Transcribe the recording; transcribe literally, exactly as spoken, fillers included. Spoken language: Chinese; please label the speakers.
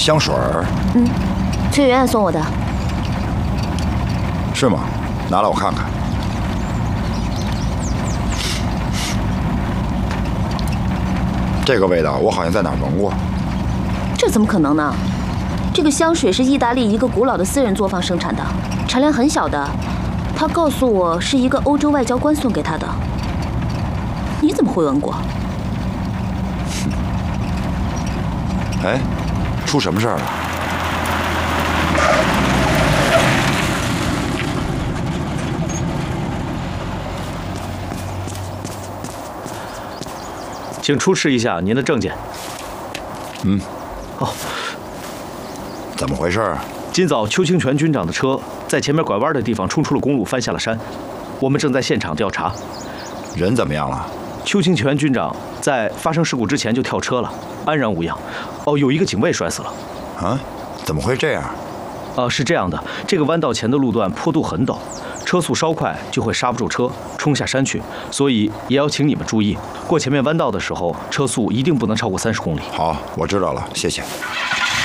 Speaker 1: 香水儿。
Speaker 2: 嗯，崔媛媛送我的。
Speaker 1: 是吗？拿来我看看。这个味道我好像在哪儿闻过。
Speaker 2: 这怎么可能呢？这个香水是意大利一个古老的私人作坊生产的，产量很小的。他告诉我是一个欧洲外交官送给他的。你怎么会闻过？
Speaker 1: 哎，出什么事儿了？
Speaker 3: 请出示一下您的证件。
Speaker 1: 嗯。
Speaker 3: 哦。
Speaker 1: 怎么回事啊？
Speaker 3: 今早邱清泉军长的车在前面拐弯的地方冲出了公路，翻下了山。我们正在现场调查。
Speaker 1: 人怎么样了？
Speaker 3: 邱清泉军长在发生事故之前就跳车了，安然无恙。哦，有一个警卫摔死了。
Speaker 1: 啊？怎么会这样？
Speaker 3: 呃，是这样的，这个弯道前的路段坡度很陡，车速稍快就会刹不住车，冲下山去。所以也要请你们注意，过前面弯道的时候，车速一定不能超过三十公里。
Speaker 1: 好，我知道了，谢谢。